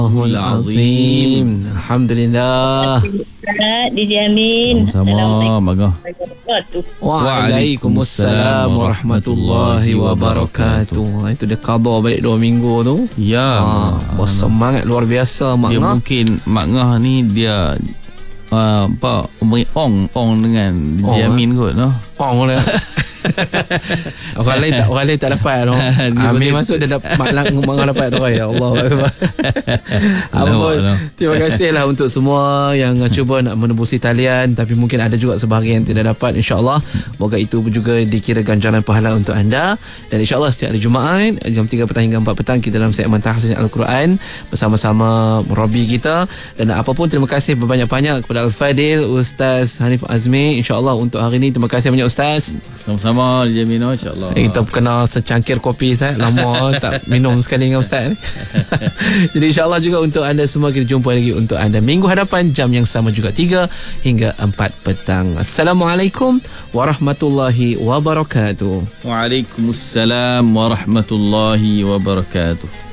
Azim. Alhamdulillah. Ustaz dijamin. Sama-sama, Magah. Waalaikumsalam warahmatullahi wabarakatuh. Itu dia khabar balik 2 minggu tu. Ya. Bersemangat luar biasa Mak Dia Ngah. mungkin Mak Ngah ni dia beri ong dengan dijamin kot noh. Ong dia. Orang lain tak dapat no. Amin masuk dia dapat Mak dapat tu. Ya Allah. Terima kasihlah untuk semua yang cuba nak menembusi talian, tapi mungkin ada juga sebahagian yang tidak dapat. InsyaAllah moga itu juga dikira ganjaran pahala untuk anda. Dan insyaAllah setiap hari Jumaat jam 3 petang hingga 4 petang kita dalam segmen Tahfiz Al-Quran bersama-sama Robi kita. Dan apapun, terima kasih berbanyak-banyak kepada Al-Fadil Ustaz Hanif Azmi. InsyaAllah untuk hari ini terima kasih banyak Ustaz. Sama-sama dijamin insya-Allah. Kita kena secangkir kopi Ustaz. Lama tak minum sekali dengan Ustaz. Jadi insya-Allah juga untuk anda semua, kita jumpa lagi untuk anda minggu hadapan jam yang sama juga 3 hingga 4 petang. Assalamualaikum warahmatullahi wabarakatuh. Waalaikumsalam warahmatullahi wabarakatuh.